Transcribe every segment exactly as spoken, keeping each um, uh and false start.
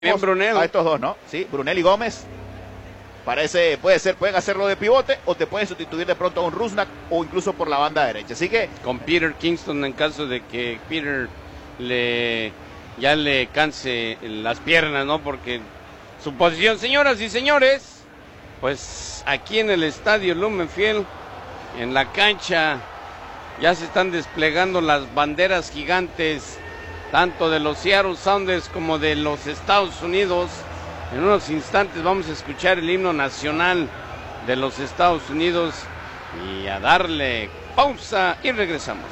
Bien, Brunel. A estos dos, ¿no? Sí, Brunel y Gómez. Parece, puede ser, pueden hacerlo de pivote o te pueden sustituir de pronto a un Rusnak o incluso por la banda derecha. Así que con Peter Kingston en caso de que Peter le ya le canse las piernas, ¿no? Porque su posición, señoras y señores, pues aquí en el estadio Lumenfield, en la cancha, ya se están desplegando las banderas gigantes, tanto de los Seattle Sounders como de los Estados Unidos. En unos instantes vamos a escuchar el himno nacional de los Estados Unidos y a darle pausa y regresamos.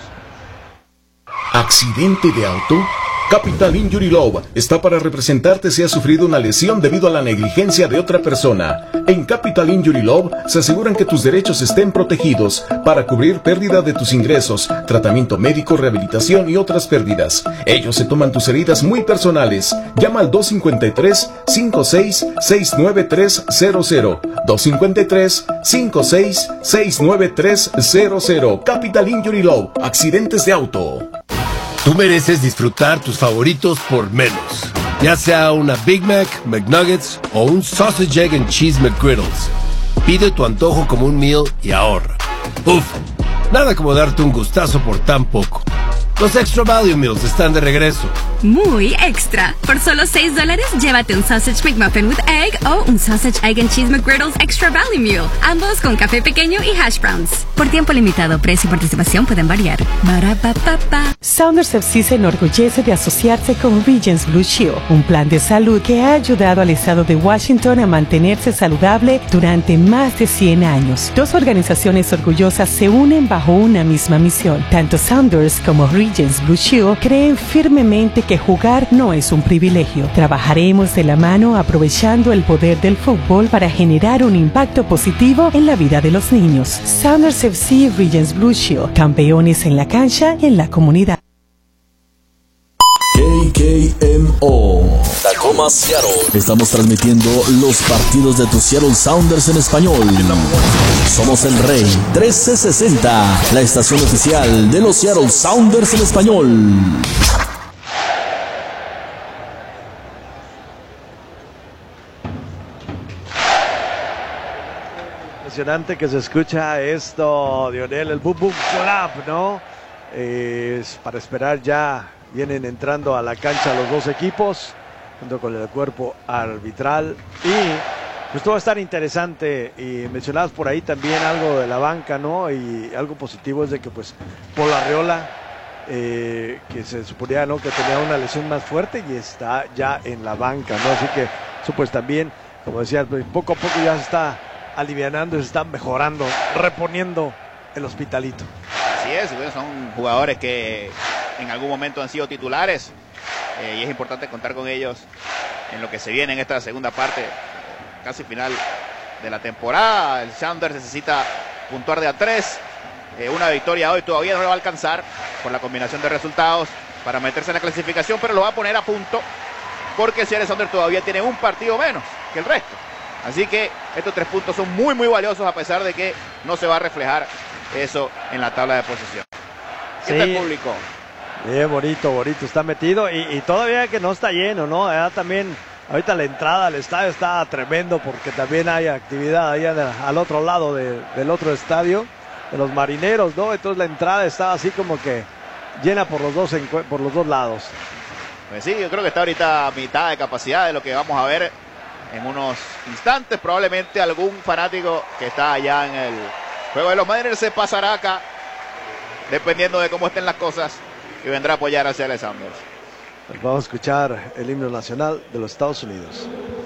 ¿Accidente de auto? Capital Injury Law está para representarte si has sufrido una lesión debido a la negligencia de otra persona. En Capital Injury Law se aseguran que tus derechos estén protegidos para cubrir pérdida de tus ingresos, tratamiento médico, rehabilitación y otras pérdidas. Ellos se toman tus heridas muy personales. Llama al dos cinco tres, cinco seis, seis nueve tres cero cero. dos cinco tres, cinco seis, seis nueve tres cero cero. Capital Injury Law. Accidentes de auto. Tú mereces disfrutar tus favoritos por menos. Ya sea una Big Mac, McNuggets o un Sausage, Egg and Cheese McGriddles. Pide tu antojo como un meal y ahorra. Uf, nada como darte un gustazo por tan poco. Los Extra Value Meals están de regreso. Muy extra. Por solo seis dólares, llévate un Sausage McMuffin with Egg o un Sausage, Egg and Cheese McGriddles Extra Value Meal. Ambos con café pequeño y hash browns. Por tiempo limitado, precio y participación pueden variar. Ba-ra-pa-pa-pa. Sounders F C se enorgullece de asociarse con Regence Blue Shield, un plan de salud que ha ayudado al estado de Washington a mantenerse saludable durante más de cien años. Dos organizaciones orgullosas se unen bajo una misma misión. Tanto Sounders como Regence Blue Shield creen firmemente que jugar no es un privilegio. Trabajaremos de la mano aprovechando el poder del fútbol para generar un impacto positivo en la vida de los niños. Sounders F C y Regence Blue Shield, campeones en la cancha y en la comunidad. K K M O Tacoma, Seattle. Estamos transmitiendo los partidos de tus Seattle Sounders en español. Somos el Rey trescientos sesenta, la estación oficial de los Seattle Sounders en español. Impresionante que se escucha esto, Lionel, el boom boom clap, ¿no? Eh, es para esperar ya. Vienen entrando a la cancha los dos equipos, junto con el cuerpo arbitral. Y pues todo va a estar interesante. Y mencionabas por ahí también algo de la banca, ¿no? Y algo positivo es de que pues Paul Arriola, eh, que se suponía, ¿no?, que tenía una lesión más fuerte y está ya en la banca, ¿no? Así que eso pues también, como decías, pues, poco a poco ya se está alivianando, se está mejorando, reponiendo el hospitalito. así es, bueno, son jugadores que en algún momento han sido titulares eh, y es importante contar con ellos en lo que se viene en esta segunda parte, casi final de la temporada. El Sounders necesita puntuar de a tres, eh, una victoria hoy todavía no le va a alcanzar por la combinación de resultados para meterse en la clasificación, pero lo va a poner a punto porque el Seattle Sounders todavía tiene un partido menos que el resto. Así que estos tres puntos son muy muy valiosos, a pesar de que no se va a reflejar eso en la tabla de posición. ¿Qué tal el público? Bien, bonito, bonito, está metido y, y todavía que no está lleno, ¿no? Ya también ahorita la entrada al estadio está tremendo porque también hay actividad ahí al, al otro lado de, del otro estadio, de los Marineros, ¿no? Entonces la entrada está así como que llena por los dos, por los dos lados. Pues sí, yo creo que está ahorita a mitad de capacidad de lo que vamos a ver en unos instantes. Probablemente algún fanático que está allá en el juego de los Mariners se pasará acá, dependiendo de cómo estén las cosas, y vendrá a apoyar hacia los Sounders. Pues vamos a escuchar el himno nacional de los Estados Unidos.